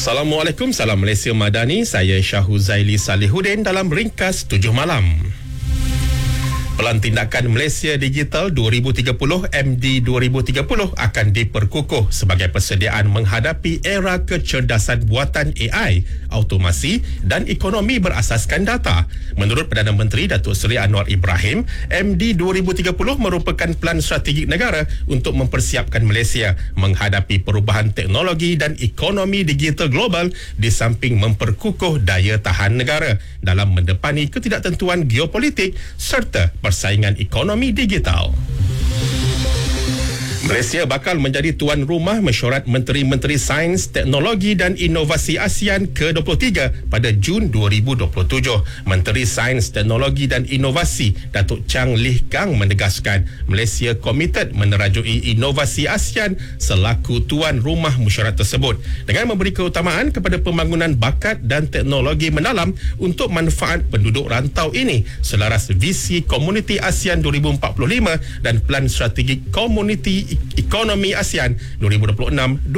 Assalamualaikum, salam Malaysia Madani. Saya Syahuzaili Salihuddin dalam Ringkas 7 Malam. Pelan Tindakan Malaysia Digital 2030 MD 2030 akan diperkukuh sebagai persediaan menghadapi era kecerdasan buatan AI, automasi dan ekonomi berasaskan data. Menurut Perdana Menteri Datuk Seri Anwar Ibrahim, MD 2030 merupakan pelan strategik negara untuk mempersiapkan Malaysia menghadapi perubahan teknologi dan ekonomi digital global di samping memperkukuh daya tahan negara dalam mendepani ketidaktentuan geopolitik serta persaingan ekonomi digital. Malaysia bakal menjadi tuan rumah mesyuarat Menteri-Menteri Sains, Teknologi dan Inovasi ASEAN ke-23 pada Jun 2027. Menteri Sains, Teknologi dan Inovasi Datuk Chang Lih Kang menegaskan Malaysia komited menerajui inovasi ASEAN selaku tuan rumah mesyuarat tersebut dengan memberi keutamaan kepada pembangunan bakat dan teknologi mendalam untuk manfaat penduduk rantau ini selaras visi Komuniti ASEAN 2045 dan Pelan Strategik Komuniti Ekonomi ASEAN 2026-2030.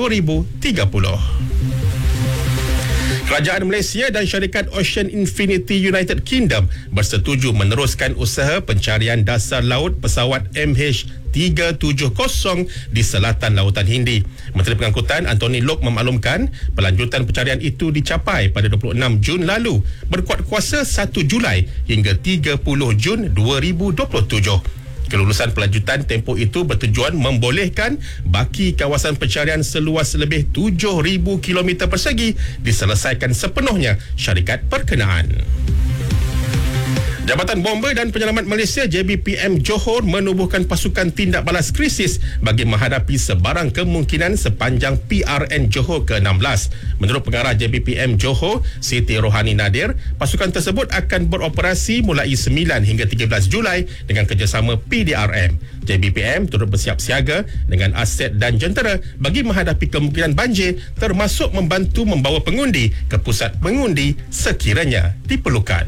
Kerajaan Malaysia dan syarikat Ocean Infinity United Kingdom bersetuju meneruskan usaha pencarian dasar laut pesawat MH370 di selatan Lautan Hindi. Menteri Pengangkutan Anthony Loke memaklumkan pelanjutan pencarian itu dicapai pada 26 Jun lalu berkuat kuasa 1 Julai hingga 30 Jun 2027. Kelulusan pelanjutan tempoh itu bertujuan membolehkan baki kawasan pencarian seluas lebih 7,000 km persegi diselesaikan sepenuhnya syarikat berkenaan. Jabatan Bomba dan Penyelamat Malaysia JBPM Johor menubuhkan pasukan tindak balas krisis bagi menghadapi sebarang kemungkinan sepanjang PRN Johor ke-16. Menurut pengarah JBPM Johor, Siti Rohani Nadir, pasukan tersebut akan beroperasi mulai 9 hingga 13 Julai dengan kerjasama PDRM. JBPM turut bersiap siaga dengan aset dan jentera bagi menghadapi kemungkinan banjir termasuk membantu membawa pengundi ke pusat pengundi sekiranya diperlukan.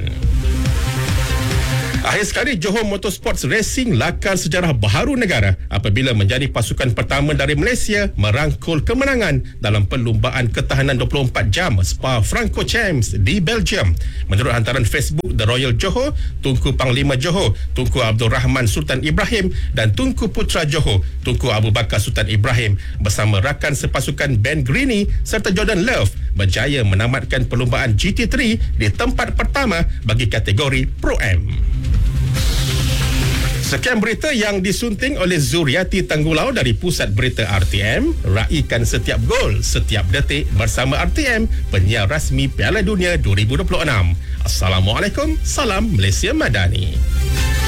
Akhir sekali, Johor Motorsports Racing lakar sejarah baharu negara apabila menjadi pasukan pertama dari Malaysia merangkul kemenangan dalam perlumbaan ketahanan 24 jam Spa-Francorchamps di Belgium. Menurut hantaran Facebook The Royal Johor, Tunku Panglima Johor, Tunku Abdul Rahman Sultan Ibrahim dan Tunku Putra Johor, Tunku Abu Bakar Sultan Ibrahim bersama rakan sepasukan Ben Greeny serta Jordan Love berjaya menamatkan perlumbaan GT3 di tempat pertama bagi kategori Pro-Am. Sekian berita yang disunting oleh Zuriati Tanggulau dari Pusat Berita RTM. Raikan setiap gol, setiap detik bersama RTM, penyiar rasmi Piala Dunia 2026. Assalamualaikum, salam Malaysia Madani.